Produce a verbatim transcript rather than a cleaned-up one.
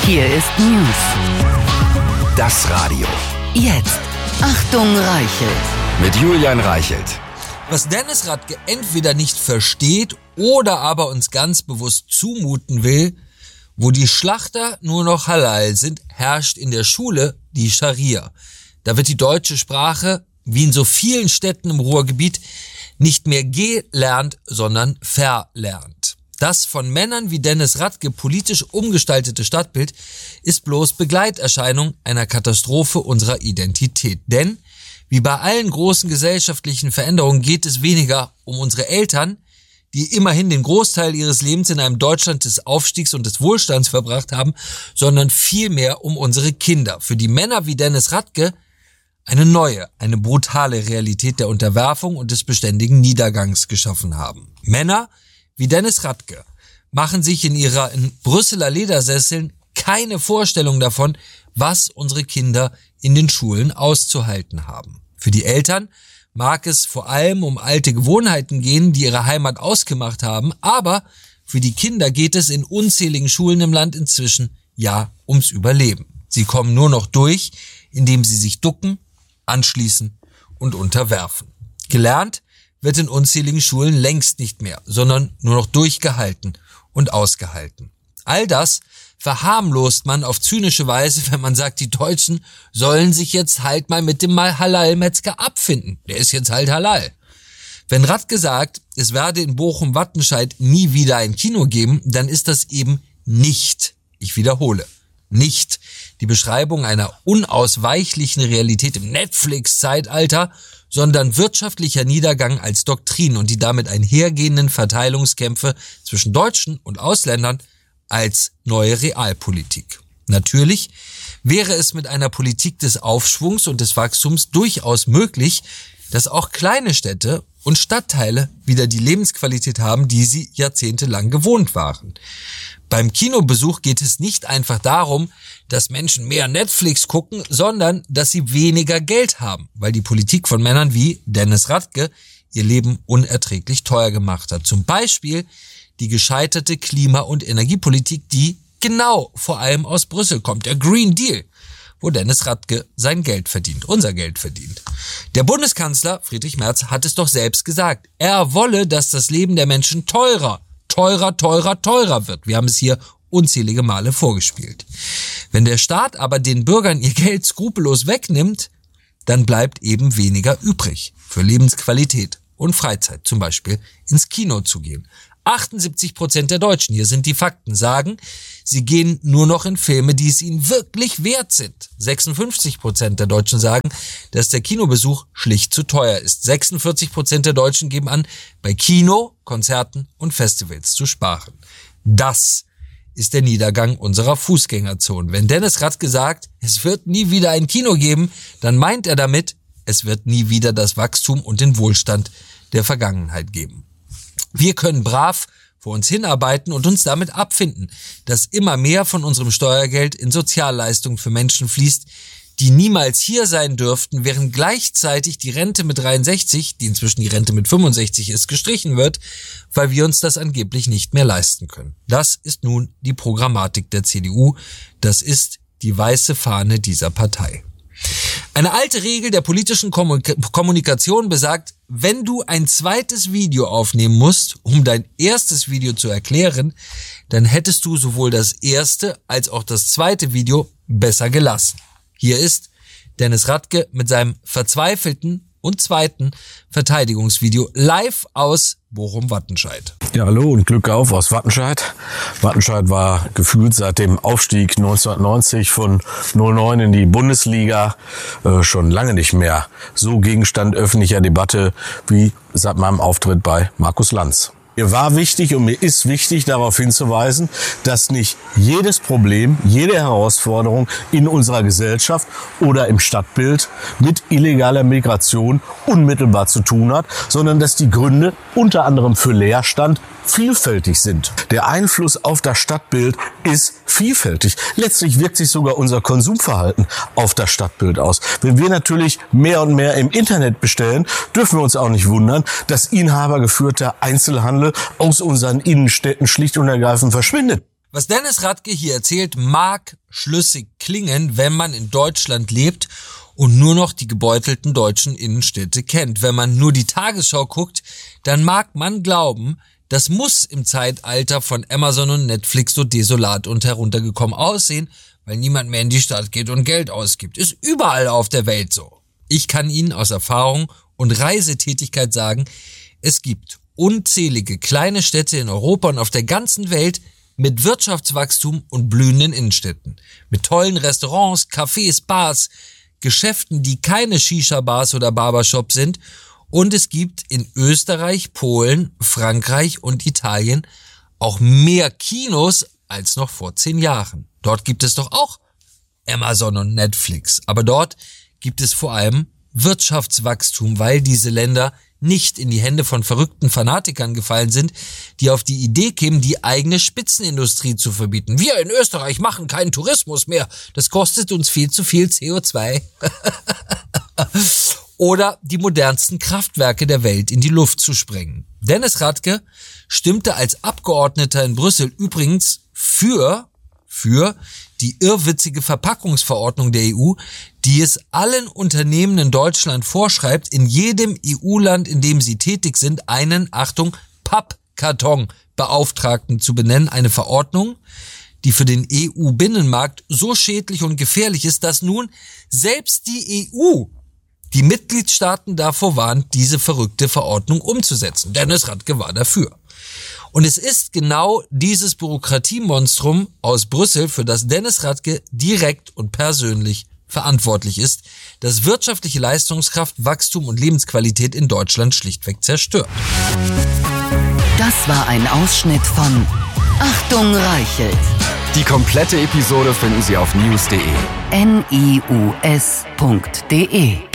Hier ist News. Das Radio. Jetzt. Achtung, Reichelt. Mit Julian Reichelt. Was Dennis Radke entweder nicht versteht oder aber uns ganz bewusst zumuten will, wo die Schlachter nur noch halal sind, herrscht in der Schule die Scharia. Da wird die deutsche Sprache, wie in so vielen Städten im Ruhrgebiet, nicht mehr gelernt, sondern verlernt. Das von Männern wie Dennis Radke politisch umgestaltete Stadtbild ist bloß Begleiterscheinung einer Katastrophe unserer Identität. Denn, wie bei allen großen gesellschaftlichen Veränderungen, geht es weniger um unsere Eltern, die immerhin den Großteil ihres Lebens in einem Deutschland des Aufstiegs und des Wohlstands verbracht haben, sondern vielmehr um unsere Kinder, für die Männer wie Dennis Radke eine neue, eine brutale Realität der Unterwerfung und des beständigen Niedergangs geschaffen haben. Männer wie Dennis Radke machen sich in ihrer in Brüsseler Ledersesseln keine Vorstellung davon, was unsere Kinder in den Schulen auszuhalten haben. Für die Eltern mag es vor allem um alte Gewohnheiten gehen, die ihre Heimat ausgemacht haben, aber für die Kinder geht es in unzähligen Schulen im Land inzwischen ja ums Überleben. Sie kommen nur noch durch, indem sie sich ducken, anschließen und unterwerfen. Gelernt wird in unzähligen Schulen längst nicht mehr, sondern nur noch durchgehalten und ausgehalten. All das verharmlost man auf zynische Weise, wenn man sagt, die Deutschen sollen sich jetzt halt mal mit dem Halal-Metzger abfinden. Der ist jetzt halt halal. Wenn Radke sagt, es werde in Bochum-Wattenscheid nie wieder ein Kino geben, dann ist das eben nicht, ich wiederhole, nicht die Beschreibung einer unausweichlichen Realität im Netflix-Zeitalter, sondern wirtschaftlicher Niedergang als Doktrin und die damit einhergehenden Verteilungskämpfe zwischen Deutschen und Ausländern als neue Realpolitik. Natürlich wäre es mit einer Politik des Aufschwungs und des Wachstums durchaus möglich, dass auch kleine Städte und Stadtteile wieder die Lebensqualität haben, die sie jahrzehntelang gewohnt waren. Beim Kinobesuch geht es nicht einfach darum, dass Menschen mehr Netflix gucken, sondern dass sie weniger Geld haben, weil die Politik von Männern wie Dennis Radke ihr Leben unerträglich teuer gemacht hat. Zum Beispiel die gescheiterte Klima- und Energiepolitik, die genau vor allem aus Brüssel kommt, der Green Deal, wo Dennis Radke sein Geld verdient, unser Geld verdient. Der Bundeskanzler Friedrich Merz hat es doch selbst gesagt. Er wolle, dass das Leben der Menschen teurer, teurer, teurer, teurer wird. Wir haben es hier unzählige Male vorgespielt. Wenn der Staat aber den Bürgern ihr Geld skrupellos wegnimmt, dann bleibt eben weniger übrig für Lebensqualität und Freizeit, zum Beispiel ins Kino zu gehen. achtundsiebzig Prozent der Deutschen, hier sind die Fakten, sagen, sie gehen nur noch in Filme, die es ihnen wirklich wert sind. sechsundfünfzig Prozent der Deutschen sagen, dass der Kinobesuch schlicht zu teuer ist. sechsundvierzig Prozent der Deutschen geben an, bei Kino, Konzerten und Festivals zu sparen. Das ist der Niedergang unserer Fußgängerzonen. Wenn Dennis Radke sagt, es wird nie wieder ein Kino geben, dann meint er damit, es wird nie wieder das Wachstum und den Wohlstand der Vergangenheit geben. Wir können brav vor uns hinarbeiten und uns damit abfinden, dass immer mehr von unserem Steuergeld in Sozialleistungen für Menschen fließt, die niemals hier sein dürften, während gleichzeitig die Rente mit dreiundsechzig, die inzwischen die Rente mit fünfundsechzig ist, gestrichen wird, weil wir uns das angeblich nicht mehr leisten können. Das ist nun die Programmatik der C D U. Das ist die weiße Fahne dieser Partei. Eine alte Regel der politischen Kommunikation besagt, wenn du ein zweites Video aufnehmen musst, um dein erstes Video zu erklären, dann hättest du sowohl das erste als auch das zweite Video besser gelassen. Hier ist Dennis Radke mit seinem verzweifelten und zweiten Verteidigungsvideo live aus Bochum-Wattenscheid. Ja, hallo und Glück auf aus Wattenscheid. Wattenscheid war gefühlt seit dem Aufstieg neunzehnhundertneunzig von null neun in die Bundesliga äh, schon lange nicht mehr so Gegenstand öffentlicher Debatte wie seit meinem Auftritt bei Markus Lanz. Mir war wichtig und mir ist wichtig, darauf hinzuweisen, dass nicht jedes Problem, jede Herausforderung in unserer Gesellschaft oder im Stadtbild mit illegaler Migration unmittelbar zu tun hat, sondern dass die Gründe unter anderem für Leerstand vielfältig sind. Der Einfluss auf das Stadtbild ist vielfältig. Letztlich wirkt sich sogar unser Konsumverhalten auf das Stadtbild aus. Wenn wir natürlich mehr und mehr im Internet bestellen, dürfen wir uns auch nicht wundern, dass inhabergeführter Einzelhandel aus unseren Innenstädten schlicht und ergreifend verschwindet. Was Dennis Radke hier erzählt, mag schlüssig klingen, wenn man in Deutschland lebt und nur noch die gebeutelten deutschen Innenstädte kennt. Wenn man nur die Tagesschau guckt, dann mag man glauben, das muss im Zeitalter von Amazon und Netflix so desolat und heruntergekommen aussehen, weil niemand mehr in die Stadt geht und Geld ausgibt. Ist überall auf der Welt so. Ich kann Ihnen aus Erfahrung und Reisetätigkeit sagen, es gibt unzählige kleine Städte in Europa und auf der ganzen Welt mit Wirtschaftswachstum und blühenden Innenstädten. Mit tollen Restaurants, Cafés, Bars, Geschäften, die keine Shisha-Bars oder Barbershops sind. Und es gibt in Österreich, Polen, Frankreich und Italien auch mehr Kinos als noch vor zehn Jahren. Dort gibt es doch auch Amazon und Netflix. Aber dort gibt es vor allem Wirtschaftswachstum, weil diese Länder nicht in die Hände von verrückten Fanatikern gefallen sind, die auf die Idee kämen, die eigene Spitzenindustrie zu verbieten. Wir in Österreich machen keinen Tourismus mehr. Das kostet uns viel zu viel C O zwei. Oder die modernsten Kraftwerke der Welt in die Luft zu sprengen. Dennis Radke stimmte als Abgeordneter in Brüssel übrigens für, für die irrwitzige Verpackungsverordnung der E U, die es allen Unternehmen in Deutschland vorschreibt, in jedem E U-Land, in dem sie tätig sind, einen, Achtung, Pappkarton-Beauftragten zu benennen. Eine Verordnung, die für den E U-Binnenmarkt so schädlich und gefährlich ist, dass nun selbst die E U die Mitgliedstaaten davor warnt, diese verrückte Verordnung umzusetzen. Dennis Radke war dafür. Und es ist genau dieses Bürokratiemonstrum aus Brüssel, für das Dennis Radke direkt und persönlich verantwortlich ist, das wirtschaftliche Leistungskraft, Wachstum und Lebensqualität in Deutschland schlichtweg zerstört. Das war ein Ausschnitt von Achtung Reichelt. Die komplette Episode finden Sie auf news punkt de. N I U S punkt de